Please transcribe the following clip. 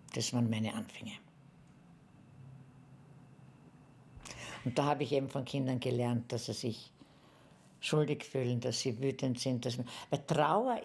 Das waren meine Anfänge. Und da habe ich eben von Kindern gelernt, dass sie sich schuldig fühlen, dass sie wütend sind. Weil Trauer